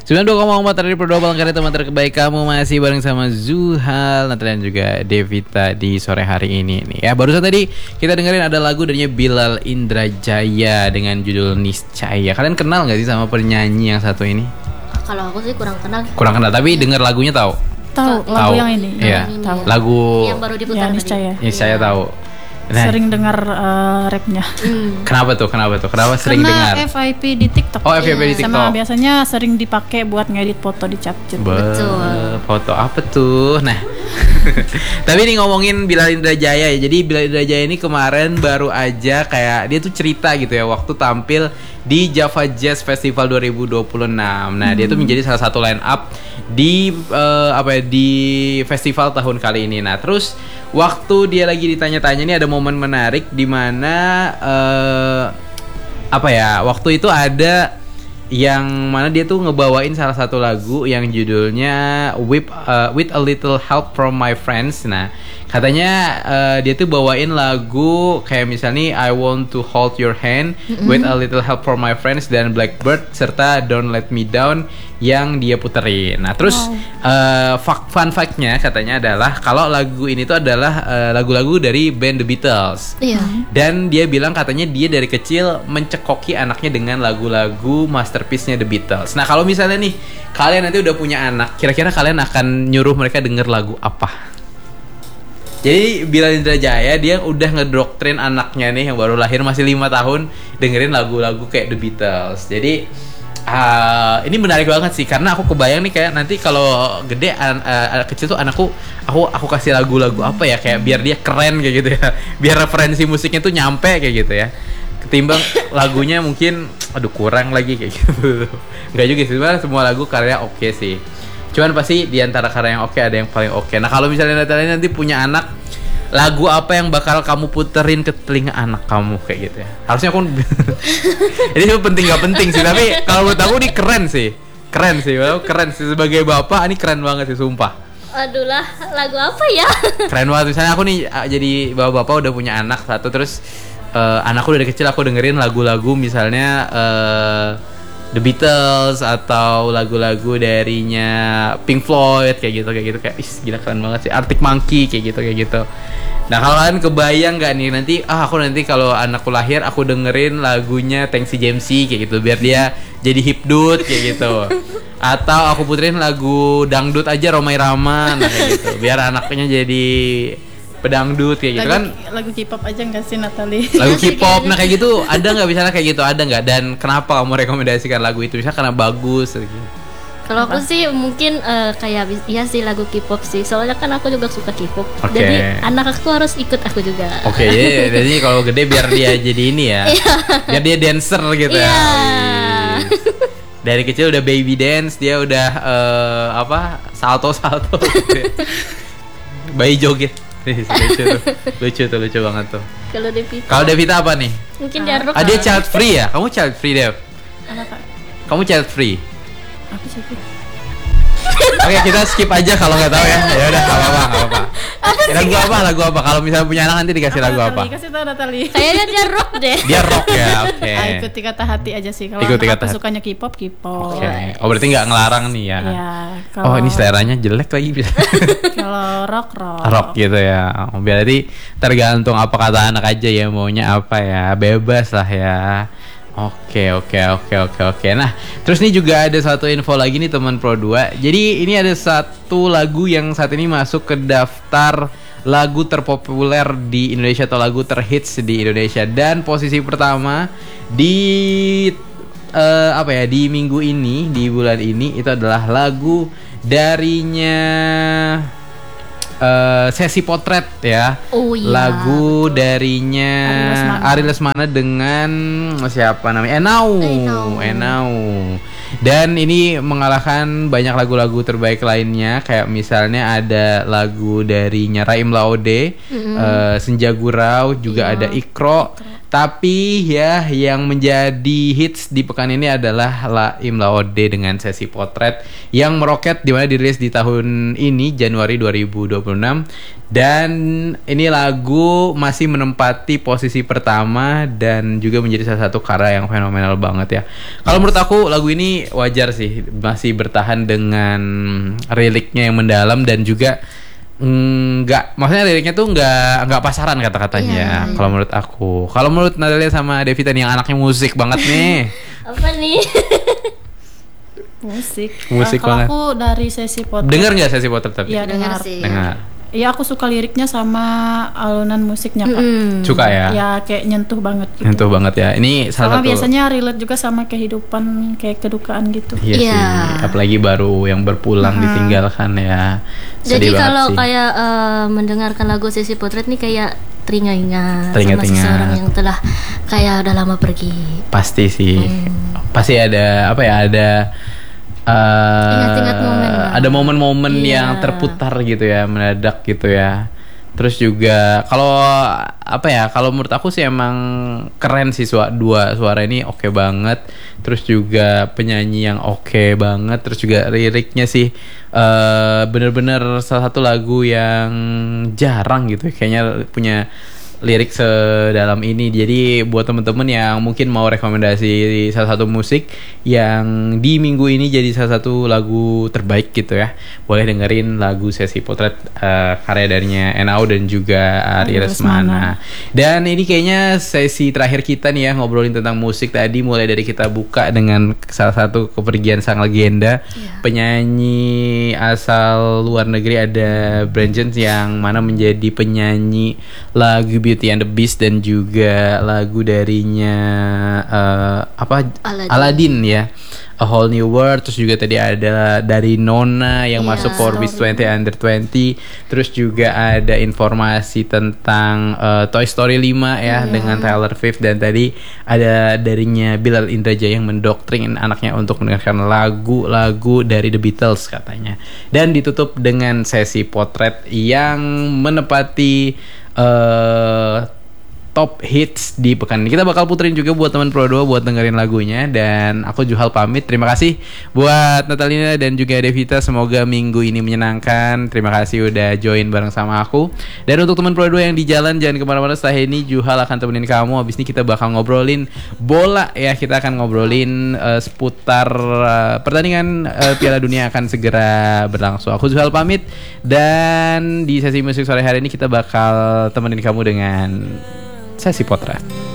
92,4 dari Perdua Palangkaraya, teman terbaik kamu, masih bareng sama Zuhal, Nathan dan juga Devita di sore hari ini nih. Ya, barusan tadi kita dengerin ada lagu dari Bilal Indrajaya dengan judul Niscaya. Kalian kenal nggak sih sama penyanyi yang satu ini? Kalau aku sih kurang kenal. Kurang kenal, tapi denger lagunya tahu. Tahu lagu yang ini. Iya. Tahu. Lagu yang baru diputar Niscaya. Niscaya tahu. Nah, sering dengar rapnya. Kenapa tuh? Kenapa sering dengar? Karena FYP di TikTok. Oh, FYP di TikTok. Sama biasanya sering dipakai buat ngedit foto di capcut. Betul. Foto apa tuh? Nah, tapi ini ngomongin Bilal Indrajaya ya. Jadi Bilal Indrajaya ini kemarin baru aja kayak dia tuh cerita gitu ya waktu tampil di Java Jazz Festival 2026. Nah, dia tuh menjadi salah satu line up di di festival tahun kali ini. Nah, terus waktu dia lagi ditanya-tanya, ini ada momen menarik di mana waktu itu ada yang mana dia tuh ngebawain salah satu lagu yang judulnya With a Little Help from My Friends. Nah, katanya dia tuh bawain lagu kayak misalnya I Want to Hold Your Hand, With a Little Help from My Friends, dan Blackbird serta Don't Let Me Down yang dia puterin. Nah, terus fun fact-nya katanya adalah kalau lagu ini tuh adalah lagu-lagu dari band The Beatles. Iya. Dan dia bilang katanya dia dari kecil mencekoki anaknya dengan lagu-lagu masterpiece-nya The Beatles. Nah, kalau misalnya nih kalian nanti udah punya anak, kira-kira kalian akan nyuruh mereka denger lagu apa? Jadi Bilal Indrajaya dia udah ngedoktrin anaknya nih yang baru lahir masih 5 tahun dengerin lagu-lagu kayak The Beatles. Jadi ini menarik banget sih karena aku kebayang nih kayak nanti kalau gede kecil tuh anakku aku kasih lagu-lagu apa ya kayak biar dia keren kayak gitu ya. Biar referensi musiknya tuh nyampe kayak gitu ya. Ketimbang lagunya mungkin kurang lagi kayak gitu. Enggak juga sih, sebenarnya semua lagu karya oke sih. Cuman pasti di antara karya yang oke ada yang paling oke. Nah, kalau misalnya nanti punya anak, lagu apa yang bakal kamu puterin ke telinga anak kamu kayak gitu ya? Harusnya aku ini penting gak penting sih, tapi kalau menurut aku ini keren sih sebagai bapak ini keren banget sih, sumpah. Aduh lah, lagu apa ya? Keren banget. Misalnya aku nih jadi bapak udah punya anak satu, terus anakku dari kecil aku dengerin lagu-lagu misalnya The Beatles atau lagu-lagu darinya Pink Floyd kayak gitu kayak gila keren banget sih, Arctic Monkey kayak gitu. Nah, kalau kalian kebayang nggak nih nanti aku nanti kalau anakku lahir aku dengerin lagunya Thanksy Jamesy kayak gitu biar dia jadi hipdut kayak gitu. Atau aku puterin lagu dangdut aja Romai Rama kayak gitu biar anaknya jadi pedangdut kayak gitu kan. Lagu K-pop aja nggak sih, Natalie? Lagu K-pop, nah kayak gitu ada nggak, misalnya kayak gitu ada nggak? Dan kenapa kamu rekomendasikan lagu itu? Misalnya karena bagus gitu. Kalau aku sih mungkin kayak ya sih lagu K-pop sih. Soalnya kan aku juga suka K-pop. Okay. Jadi anak aku harus ikut aku juga. Oke, jadi kalau gede biar dia jadi ini ya. Biar dia dancer gitu ya. Dari kecil udah baby dance, dia udah salto gitu ya. Bayi joget. lucu banget tuh. Kalau Devita apa nih? Mungkin dia rock. Dia child free ya? Kamu child free, Dev? Kamu child free? Aku sih. Oke, kita skip aja kalau nggak tahu ya. Ya udah, nggak apa-apa. Lagu apa? Kalau misalnya punya anak nanti dikasih lagu apa? Kasih tahu Natalie. Kayaknya dia rock deh. Dia rock ya, oke. Ikuti kata hati aja sih. Kalau aku sukanya K-pop. Oke. Oh, berarti nggak ngelarang nih ya? Iya. Oh, ini seleranya jelek lagi bisa. Kalau rock. Rock gitu ya. Berarti tergantung apa kata anak aja ya, maunya apa ya. Bebas lah ya. Oke. Nah, terus ini juga ada satu info lagi nih teman Pro 2. Jadi ini ada satu lagu yang saat ini masuk ke daftar lagu terpopuler di Indonesia atau lagu terhits di Indonesia, dan posisi pertama di di minggu ini, di bulan ini itu adalah lagu darinya Sesi Potret ya. Oh iya. Lagu darinya Ari Lesmana dengan siapa namanya? Enau. Dan ini mengalahkan banyak lagu-lagu terbaik lainnya, kayak misalnya ada lagu darinya Raim Laode, Senja Gurau, juga ada Ikro, Tapi ya yang menjadi hits di pekan ini adalah Laim Laode dengan Sesi Potret yang meroket, di mana dirilis di tahun ini Januari 2026, dan ini lagu masih menempati posisi pertama dan juga menjadi salah satu karya yang fenomenal banget ya. Kalau menurut aku lagu ini wajar sih masih bertahan dengan liriknya yang mendalam dan juga maksudnya liriknya tuh nggak pasaran kata-katanya. Iya. Kalau menurut aku, kalau menurut Natalia sama Devita nih yang anaknya musik banget nih. Apa nih? Musik. Musik Kalau banget. aku dari Sesi Potret. Dengar nggak Sesi Potret tapi? Iya, dengar. sih. Dengar. Iya, aku suka liriknya sama alunan musiknya, Kak. Suka ya? Ya, kayak nyentuh banget gitu. Nyentuh banget ya. Ini salah Sama satu. biasanya relate juga sama kehidupan, kayak kedukaan gitu. Iya Iya. sih. Apalagi baru yang berpulang ditinggalkan ya. Jadi Sedih banget kalau sih. kayak mendengarkan lagu Sesi Potret nih kayak teringat-ingat sama Teringat-ingat. seseorang yang telah kayak udah lama pergi. Pasti sih. Pasti ada apa ya? Ada Ingat-ingat momen lah. ada momen-momen Iya. yang terputar gitu ya, mendadak gitu ya. Terus juga kalau apa ya, kalau menurut aku sih emang keren sih dua suara ini oke banget. Terus juga penyanyi yang oke banget. Terus juga liriknya sih bener-bener salah satu lagu yang jarang gitu ya, kayaknya punya lirik sedalam ini. Jadi buat temen-temen yang mungkin mau rekomendasi salah satu musik yang di minggu ini jadi salah satu lagu terbaik gitu ya, boleh dengerin lagu Sesi Potret karya darinya Enao dan juga Ari Lesmana. Dan ini kayaknya sesi terakhir kita nih ya, ngobrolin tentang musik tadi, mulai dari kita buka dengan salah satu kepergian sang legenda, penyanyi asal luar negeri, ada Branjens yang mana menjadi penyanyi lagu Beauty and the Beast dan juga lagu darinya Aladdin ya, A Whole New World. Terus juga tadi ada dari Nona yang masuk Forbes 20 Under 20. Terus juga ada informasi tentang Toy Story 5 ya dengan Taylor Swift, dan tadi ada darinya Bilal Indrajaya yang mendoktrin anaknya untuk mendengarkan lagu-lagu dari The Beatles katanya. Dan ditutup dengan Sesi Potret yang menepati top hits di pekan ini. Kita bakal puterin juga buat teman Pro 2 buat dengerin lagunya. Dan aku Juhal pamit. Terima kasih buat Natalina dan juga Devita. Semoga minggu ini menyenangkan. Terima kasih udah join bareng sama aku. Dan untuk teman Pro 2 yang di jalan, jangan kemana-mana. Setelah ini Juhal akan temenin kamu. Habis ini kita bakal ngobrolin bola ya. Kita akan ngobrolin seputar pertandingan Piala Dunia akan segera berlangsung. Aku Juhal pamit. Dan di sesi musik sore hari ini kita bakal temenin kamu dengan Sesi Potret.